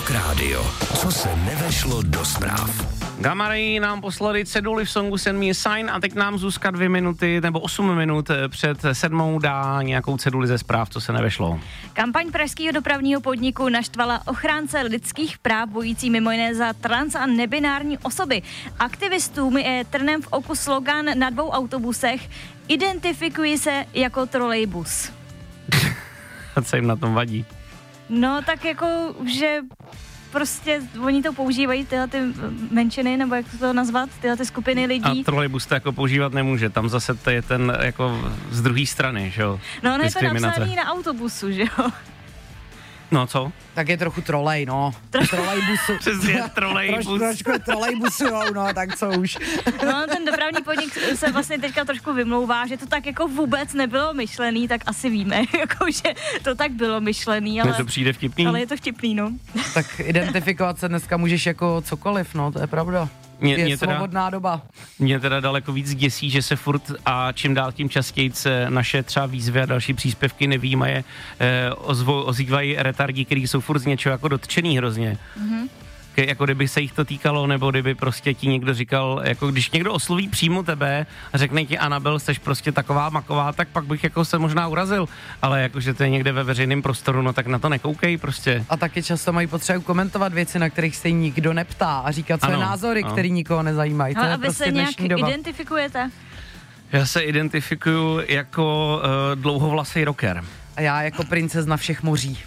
Rock Radio. Co se nevešlo do zpráv. Gamary nám poslali ceduly v songu Send Me a Sign a teď nám Zuzka 2 minuty nebo 8 minut před 7 dá nějakou ceduli ze zpráv, co se nevešlo. Kampaň pražského dopravního podniku naštvala ochránce lidských práv bojící mimo jiné za trans a nebinární osoby. Aktivistům je trnem v oku slogan na 2 autobusech Identifikuji se jako trolejbus. A co jim na tom vadí? No tak jako, že prostě oni to používají, tyhle ty menšiny, nebo jak to nazvat, tyhle ty skupiny lidí. A trolejbus to jako používat nemůže, tam zase to je ten jako z druhé strany, že jo? No ono je to napsaný na autobusu, že jo? No co? Tak je trochu trolej, no. Trolejbusu. Přesně, trolejbus. Trošku trolejbusujou, no, tak co už. No, ten dopravní podnik se vlastně teďka trošku vymlouvá, že to tak jako vůbec nebylo myšlený, tak asi víme, jako, že to tak bylo myšlený, ale... Mně to přijde vtipný. Ale je to vtipný, no. Tak identifikovat se dneska můžeš jako cokoliv, no, to je pravda. Je svobodná doba. Mě teda daleko víc děsí, že se furt a čím dál tím častěji naše třeba výzvy a další příspěvky nevímaje ozývají retardi, kteří jsou furt z něčeho jako dotčený hrozně. Mm-hmm. Jako kdyby se jich to týkalo, nebo kdyby prostě ti někdo říkal, jako když někdo osloví přímo tebe a řekne ti Anabel, jsi prostě taková maková, tak pak bych jako se možná urazil, ale jakože to je někde ve veřejném prostoru, no tak na to nekoukej prostě. A taky často mají potřebu komentovat věci, na kterých se nikdo neptá a říkat své názory, které nikoho nezajímají. To je a vy prostě se nějak doba. identifikujete? Já se identifikuju jako dlouhovlasej rocker. A já jako princezna všech moří.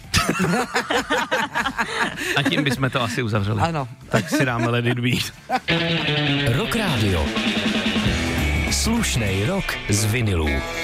A tím bychom to asi uzavřeli. Ano. Tak si dáme Let It Be. Rock Radio. Slušnej rock z vinilů.